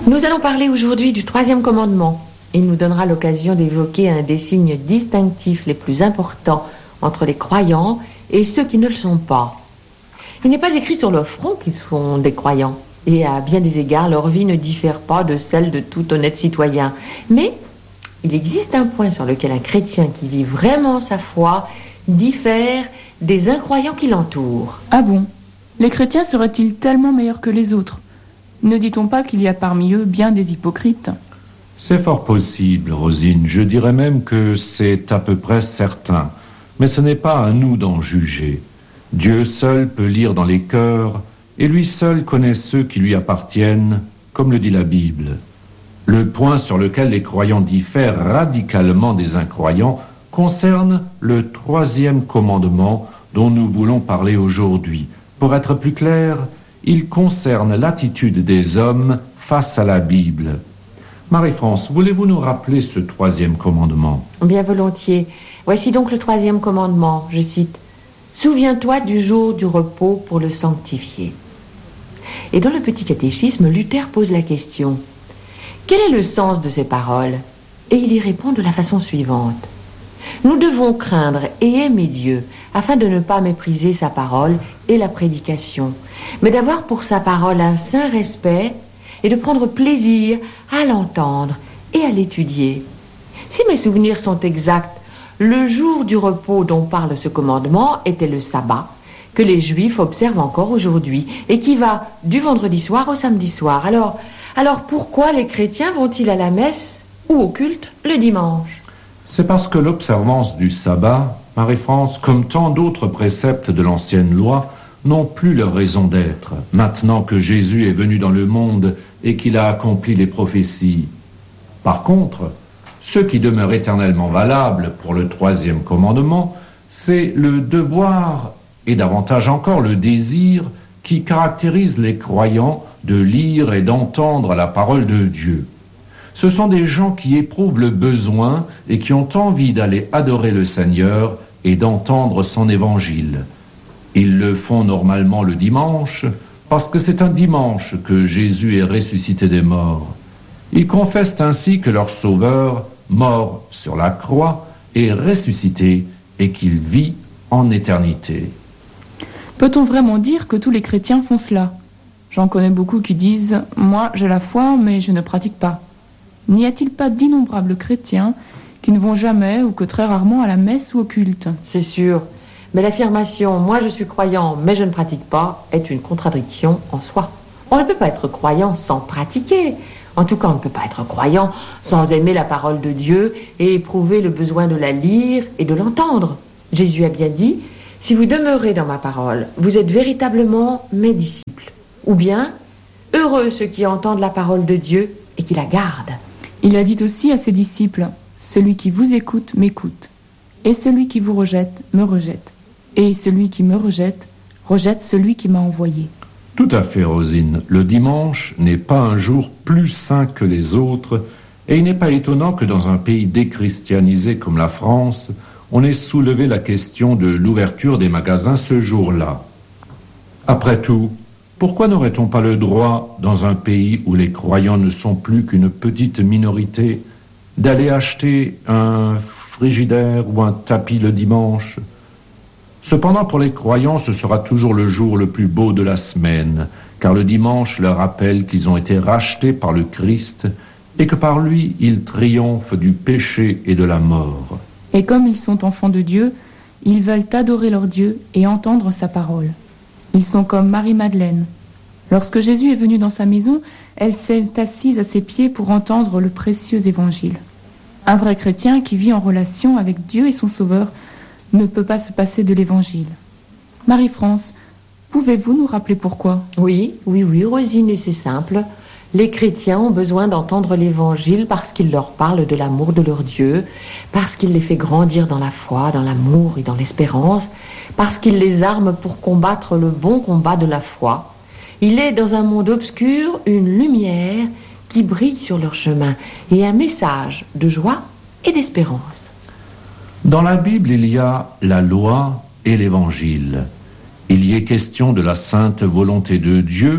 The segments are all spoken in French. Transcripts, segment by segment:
Nous allons parler aujourd'hui du troisième commandement. Il nous donnera l'occasion d'évoquer un des signes distinctifs les plus importants entre les croyants et ceux qui ne le sont pas. Il n'est pas écrit sur leur front qu'ils sont des croyants, et à bien des égards, leur vie ne diffère pas de celle de tout honnête citoyen. Mais il existe un point sur lequel un chrétien qui vit vraiment sa foi diffère des incroyants qui l'entourent. Ah bon? Les chrétiens seraient-ils tellement meilleurs que les autres? Ne dit-on pas qu'il y a parmi eux bien des hypocrites? C'est fort possible, Rosine. Je dirais même que c'est à peu près certain. Mais ce n'est pas à nous d'en juger. Dieu seul peut lire dans les cœurs, et lui seul connaît ceux qui lui appartiennent, comme le dit la Bible. Le point sur lequel les croyants diffèrent radicalement des incroyants concerne le troisième commandement dont nous voulons parler aujourd'hui. Pour être plus clair, il concerne l'attitude des hommes face à la Bible. Marie-France, voulez-vous nous rappeler ce troisième commandement? Bien volontiers. Voici donc le troisième commandement, je cite. « Souviens-toi du jour du repos pour le sanctifier. » Et dans le petit catéchisme, Luther pose la question. Quel est le sens de ces paroles? Et il y répond de la façon suivante. Nous devons craindre et aimer Dieu afin de ne pas mépriser sa parole et la prédication, mais d'avoir pour sa parole un saint respect et de prendre plaisir à l'entendre et à l'étudier. Si mes souvenirs sont exacts, le jour du repos dont parle ce commandement était le sabbat, que les Juifs observent encore aujourd'hui et qui va du vendredi soir au samedi soir. Alors pourquoi les chrétiens vont-ils à la messe ou au culte le dimanche? C'est parce que l'observance du sabbat, Marie-France, comme tant d'autres préceptes de l'ancienne loi, n'ont plus leur raison d'être, maintenant que Jésus est venu dans le monde et qu'il a accompli les prophéties. Par contre, ce qui demeure éternellement valable pour le troisième commandement, c'est le devoir, et davantage encore le désir, qui caractérise les croyants de lire et d'entendre la parole de Dieu. Ce sont des gens qui éprouvent le besoin et qui ont envie d'aller adorer le Seigneur et d'entendre son évangile. Ils le font normalement le dimanche, parce que c'est un dimanche que Jésus est ressuscité des morts. Ils confessent ainsi que leur Sauveur, mort sur la croix, est ressuscité et qu'il vit en éternité. Peut-on vraiment dire que tous les chrétiens font cela? J'en connais beaucoup qui disent « Moi, j'ai la foi, mais je ne pratique pas ». N'y a-t-il pas d'innombrables chrétiens qui ne vont jamais ou que très rarement à la messe ou au culte? C'est sûr. Mais l'affirmation « moi je suis croyant, mais je ne pratique pas » est une contradiction en soi. On ne peut pas être croyant sans pratiquer. En tout cas, on ne peut pas être croyant sans aimer la parole de Dieu et éprouver le besoin de la lire et de l'entendre. Jésus a bien dit « Si vous demeurez dans ma parole, vous êtes véritablement mes disciples. » Ou bien « Heureux ceux qui entendent la parole de Dieu et qui la gardent. » Il a dit aussi à ses disciples « Celui qui vous écoute m'écoute, et celui qui vous rejette me rejette, et celui qui me rejette rejette celui qui m'a envoyé. » Tout à fait, Rosine. Le dimanche n'est pas un jour plus saint que les autres, et il n'est pas étonnant que dans un pays déchristianisé comme la France, on ait soulevé la question de l'ouverture des magasins ce jour-là. Après tout, pourquoi n'aurait-on pas le droit, dans un pays où les croyants ne sont plus qu'une petite minorité, d'aller acheter un frigidaire ou un tapis le dimanche? Cependant, pour les croyants, ce sera toujours le jour le plus beau de la semaine, car le dimanche leur rappelle qu'ils ont été rachetés par le Christ et que par lui, ils triomphent du péché et de la mort. Et comme ils sont enfants de Dieu, ils veulent adorer leur Dieu et entendre sa parole. Ils sont comme Marie-Madeleine. Lorsque Jésus est venu dans sa maison, elle s'est assise à ses pieds pour entendre le précieux évangile. Un vrai chrétien qui vit en relation avec Dieu et son Sauveur ne peut pas se passer de l'évangile. Marie-France, pouvez-vous nous rappeler pourquoi? Oui, Rosine, et c'est simple. Les chrétiens ont besoin d'entendre l'évangile parce qu'il leur parle de l'amour de leur Dieu, parce qu'il les fait grandir dans la foi, dans l'amour et dans l'espérance, parce qu'il les arme pour combattre le bon combat de la foi. Il est dans un monde obscur une lumière qui brille sur leur chemin et un message de joie et d'espérance. Dans la Bible, il y a la loi et l'évangile. Il y est question de la sainte volonté de Dieu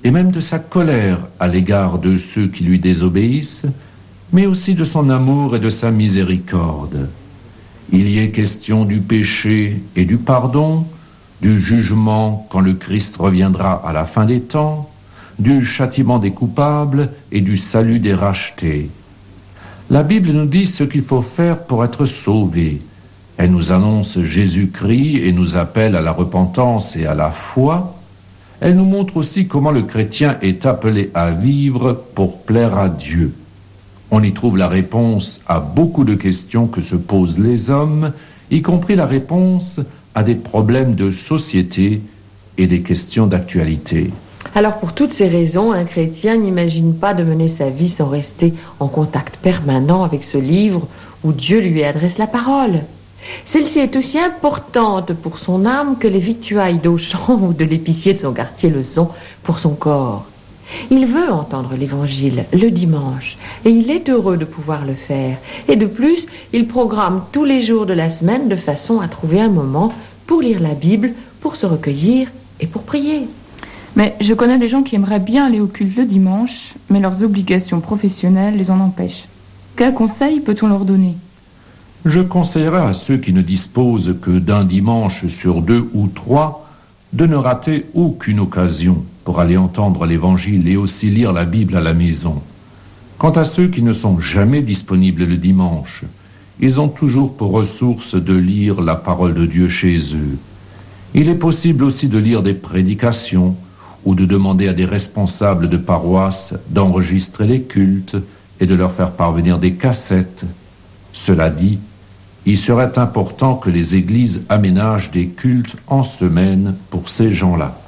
et même de sa colère à l'égard de ceux qui lui désobéissent, mais aussi de son amour et de sa miséricorde. Il y est question du péché et du pardon, du jugement quand le Christ reviendra à la fin des temps, du châtiment des coupables et du salut des rachetés. La Bible nous dit ce qu'il faut faire pour être sauvé. Elle nous annonce Jésus-Christ et nous appelle à la repentance et à la foi. Elle nous montre aussi comment le chrétien est appelé à vivre pour plaire à Dieu. On y trouve la réponse à beaucoup de questions que se posent les hommes, y compris la réponse à des problèmes de société et des questions d'actualité. Alors pour toutes ces raisons, un chrétien n'imagine pas de mener sa vie sans rester en contact permanent avec ce livre où Dieu lui adresse la parole. Celle-ci est aussi importante pour son âme que les victuailles d'Auchan ou de l'épicier de son quartier le sont pour son corps. Il veut entendre l'évangile le dimanche et il est heureux de pouvoir le faire. Et de plus, il programme tous les jours de la semaine de façon à trouver un moment pour lire la Bible, pour se recueillir et pour prier. Mais je connais des gens qui aimeraient bien aller au culte le dimanche, mais leurs obligations professionnelles les en empêchent. Quel conseil peut-on leur donner ? Je conseillerais à ceux qui ne disposent que d'un dimanche sur 2 ou 3 de ne rater aucune occasion pour aller entendre l'Évangile et aussi lire la Bible à la maison. Quant à ceux qui ne sont jamais disponibles le dimanche, ils ont toujours pour ressource de lire la parole de Dieu chez eux. Il est possible aussi de lire des prédications ou de demander à des responsables de paroisse d'enregistrer les cultes et de leur faire parvenir des cassettes. Cela dit, il serait important que les églises aménagent des cultes en semaine pour ces gens-là.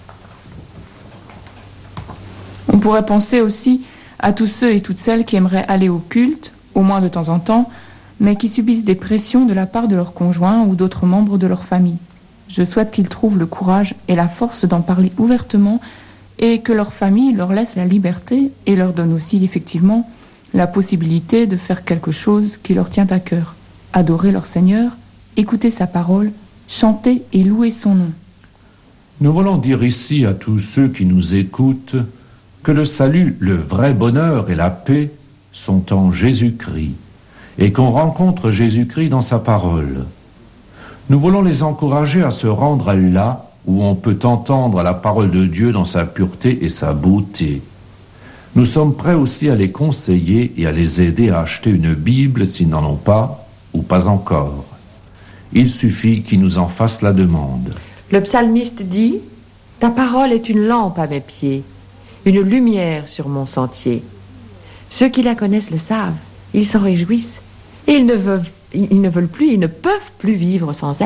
On pourrait penser aussi à tous ceux et toutes celles qui aimeraient aller au culte, au moins de temps en temps, mais qui subissent des pressions de la part de leurs conjoints ou d'autres membres de leur famille. Je souhaite qu'ils trouvent le courage et la force d'en parler ouvertement et que leur famille leur laisse la liberté et leur donne aussi effectivement la possibilité de faire quelque chose qui leur tient à cœur. Adorer leur Seigneur, écouter sa parole, chanter et louer son nom. Nous voulons dire ici à tous ceux qui nous écoutent que le salut, le vrai bonheur et la paix sont en Jésus-Christ et qu'on rencontre Jésus-Christ dans sa parole. Nous voulons les encourager à se rendre là où on peut entendre la parole de Dieu dans sa pureté et sa beauté. Nous sommes prêts aussi à les conseiller et à les aider à acheter une Bible s'ils n'en ont pas ou pas encore. Il suffit qu'ils nous en fassent la demande. Le psalmiste dit « Ta parole est une lampe à mes pieds, une lumière sur mon sentier. Ceux qui la connaissent le savent, ils s'en réjouissent et ils ne veulent plus, ils ne peuvent plus vivre sans elle. »